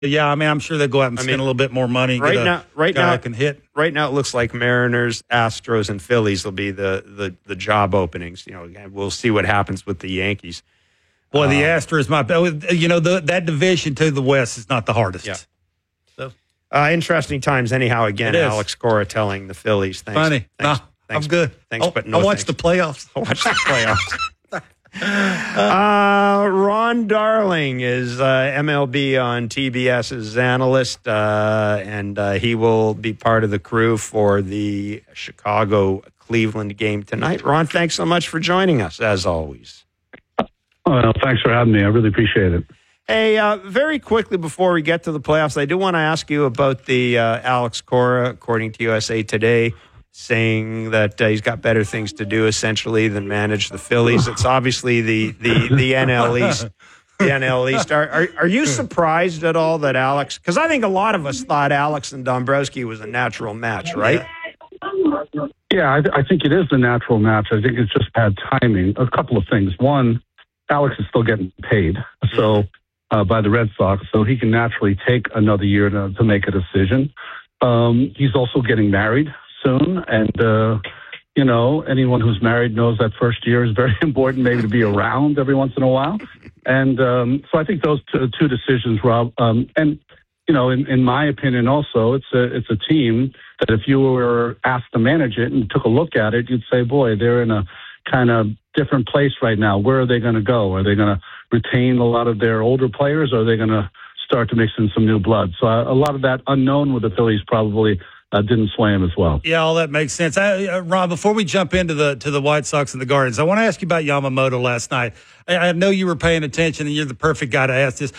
Yeah, I mean, I'm sure they'll go out and spend a little bit more money. Right now, can hit. Right now, it looks like Mariners, Astros, and Phillies will be the job openings. We'll see what happens with the Yankees. Boy, the Astros, that division to the West is not the hardest. Yeah. So interesting times, anyhow. Again, Alex Cora telling the Phillies, "Thanks, funny. Thanks, I'm good. Thanks, but no. I watched the playoffs. Ron Darling is MLB on TBS's analyst, and he will be part of the crew for the Chicago-Cleveland game tonight. Ron, thanks so much for joining us, as always. Well, thanks for having me. I really appreciate it. Hey, very quickly before we get to the playoffs, I do want to ask you about the Alex Cora, according to USA Today, saying that he's got better things to do, essentially, than manage the Phillies. It's obviously the NL East. The NL East. Are you surprised at all that Alex? Because I think a lot of us thought Alex and Dombrowski was a natural match, right? Yeah, I think it is a natural match. I think it's just bad timing. A couple of things. One, Alex is still getting paid, so by the Red Sox, so he can naturally take another year to make a decision. He's also getting married soon, and anyone who's married knows that first year is very important, maybe to be around every once in a while. And so I think those two decisions, Rob, and in my opinion, also it's a team that if you were asked to manage it and took a look at it, you'd say, boy, they're in a kind of different place right now. Where are they going to go? Are they going to retain a lot of their older players, or are they going to start to mix in some new blood? So a lot of that unknown with the Phillies probably didn't sway him as well. Yeah, all that makes sense. Ron, before we jump into the White Sox and the Guardians, I want to ask you about Yamamoto last night. I know you were paying attention, and you're the perfect guy to ask this.